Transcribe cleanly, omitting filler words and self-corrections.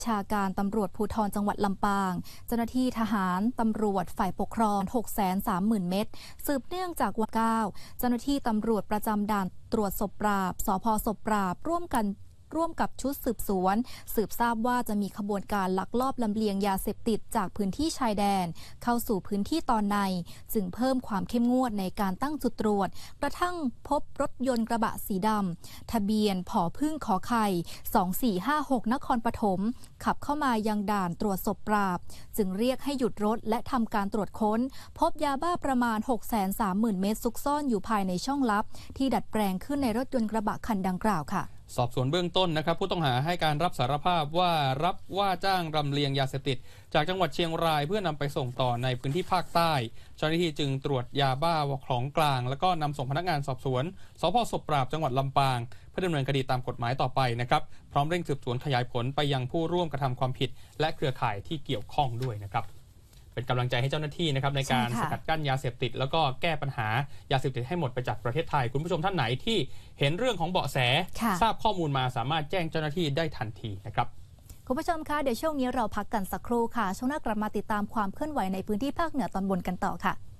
ชาการตำรวจภูธรจังหวัดลำปางเจ้าหน้าที่ทหารตำรวจฝ่ายปกครอง 630,000 เม็ดสืบเนื่องจากวัน9เจ้าหน้าที่ตำรวจประจำด่านตรวจศพปราบสภ.ศพปราบร่วมกับชุดสืบสวนสืบทราบว่าจะมีขบวนการลักลอบลำเลียงยาเสพติดจากพื้นที่ชายแดนเข้าสู่พื้นที่ตอนในจึงเพิ่มความเข้มงวดในการตั้งจุดตรวจกระทั่งพบรถยนต์กระบะสีดำทะเบียนผอพึ่งขอไข่ 2456 นครปฐมขับเข้ามายังด่านตรวจศพปราบจึงเรียกให้หยุดรถและทำการตรวจค้นพบยาบ้าประมาณ 630,000 เม็ดซุกซ่อนอยู่ภายในช่องลับที่ดัดแปลงขึ้นในรถยนต์กระบะคันดังกล่าวค่ะสอบสวนเบื้องต้นนะครับผู้ต้องหาให้การรับสารภาพว่ารับว่าจ้างลำเลียงยาเสพติดจากจังหวัดเชียงรายเพื่อนำไปส่งต่อในพื้นที่ภาคใต้เจ้าหน้าที่จึงตรวจยาบ้าของกลางแล้วก็นำส่งพนักงานสอบสวนสภ.ศพปราบจังหวัดลำปางเพื่อดำเนินคดีตามกฎหมายต่อไปนะครับพร้อมเร่งสืบสวนขยายผลไปยังผู้ร่วมกระทำความผิดและเครือข่ายที่เกี่ยวข้องด้วยนะครับเป็นกำลังใจให้เจ้าหน้าที่นะครับในการสกัดกั้นยาเสพติดแล้วก็แก้ปัญหายาเสพติดให้หมดไปจากประเทศไทยคุณผู้ชมท่านไหนที่เห็นเรื่องของเบาะแสทราบข้อมูลมาสามารถแจ้งเจ้าหน้าที่ได้ทันทีนะครับคุณผู้ชมคะเดี๋ยวช่วงนี้เราพักกันสักครู่ค่ะช่วงหน้ากลับมาติดตามความเคลื่อนไหวในพื้นที่ภาคเหนือตอนบนกันต่อค่ะ